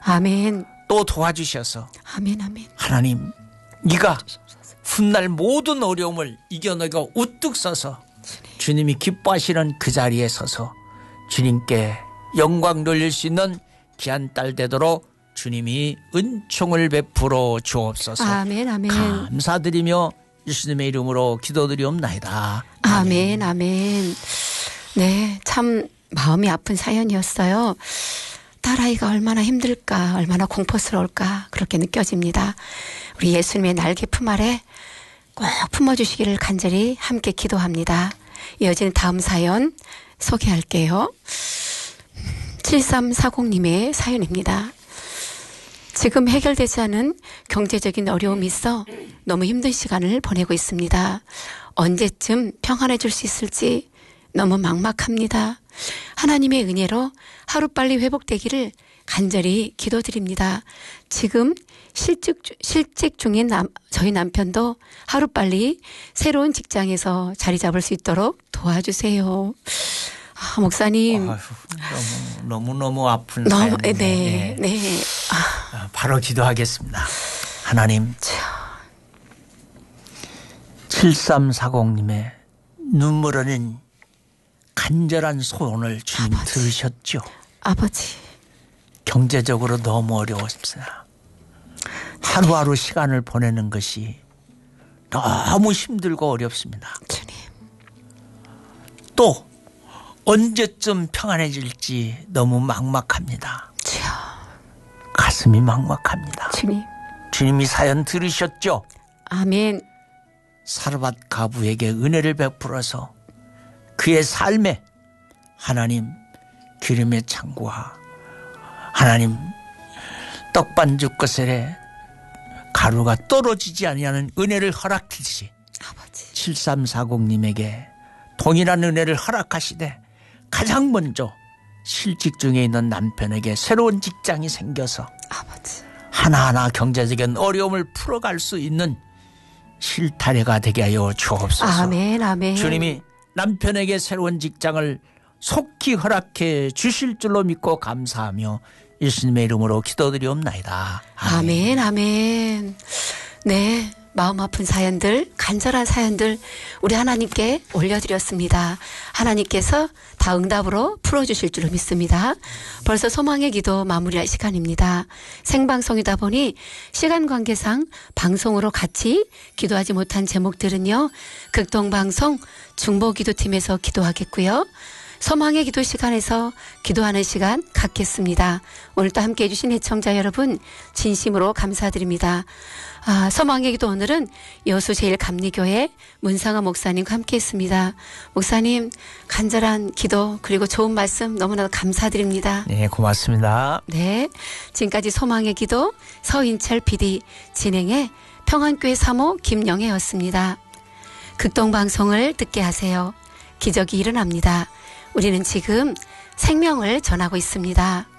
아멘. 또 도와주셔서 아멘. 아멘. 하나님 네가 훗날 모든 어려움을 이겨내고 우뚝 서서 주님이 기뻐하시는 그 자리에 서서 주님께 영광 돌릴 수 있는 귀한 딸 되도록 주님이 은총을 베풀어 주옵소서. 아멘. 아멘. 감사드리며 예수님의 이름으로 기도드리옵나이다. 아멘. 아멘. 네, 참 마음이 아픈 사연이었어요. 딸아이가 얼마나 힘들까, 얼마나 공포스러울까 그렇게 느껴집니다. 우리 예수님의 날개 품 아래 꼭 품어주시기를 간절히 함께 기도합니다. 이어지는 다음 사연 소개할게요. 7340님의 사연입니다. 지금 해결되지 않은 경제적인 어려움이 있어 너무 힘든 시간을 보내고 있습니다. 언제쯤 평안해질 수 있을지 너무 막막합니다. 하나님의 은혜로 하루빨리 회복되기를 간절히 기도드립니다. 지금 실직 중인 저희 남편도 하루빨리 새로운 직장에서 자리 잡을 수 있도록 도와주세요. 아, 목사님. 너무 아픈 사연이네. 네. 바로 기도하겠습니다. 하나님, 7340님의 눈물 어린 간절한 소원을 주님 아버지. 들으셨죠? 아버지. 경제적으로 너무 어려웠습니다. 하루하루 시간을 보내는 것이 너무 힘들고 어렵습니다. 주님. 또 언제쯤 평안해질지 너무 막막합니다. 주여. 가슴이 막막합니다. 주님. 주님이 사연 들으셨죠? 아멘. 사르밧 가부에게 은혜를 베풀어서 그의 삶에 하나님 기름의 창고와 하나님 떡반죽 것에 가루가 떨어지지 아니하는 은혜를 허락하듯이 아버지. 7340님에게 동일한 은혜를 허락하시되 가장 먼저 실직 중에 있는 남편에게 새로운 직장이 생겨서 아버지. 하나하나 경제적인 어려움을 풀어갈 수 있는 실타래가 되게 하여 주옵소서. 아멘. 아멘. 주님이 남편에게 새로운 직장을 속히 허락해 주실 줄로 믿고 감사하며 예수님의 이름으로 기도드리옵나이다. 아멘. 아멘. 네, 마음 아픈 사연들, 간절한 사연들 우리 하나님께 올려드렸습니다. 하나님께서 다 응답으로 풀어주실 줄로 믿습니다. 벌써 소망의 기도 마무리할 시간입니다. 생방송이다 보니 시간 관계상 방송으로 같이 기도하지 못한 제목들은요, 극동방송 중보기도팀에서 기도하겠고요. 소망의 기도 시간에서 기도하는 시간 갖겠습니다. 오늘도 함께해 주신 애청자 여러분 진심으로 감사드립니다. 소망의 기도 오늘은 여수 제일감리교회 문상아 목사님과 함께했습니다. 목사님 간절한 기도 그리고 좋은 말씀 너무나 감사드립니다. 네, 고맙습니다. 네, 지금까지 소망의 기도 서인철 PD 진행의 평안교회 사모 김영애였습니다. 극동방송을 듣게 하세요. 기적이 일어납니다. 우리는 지금 생명을 전하고 있습니다.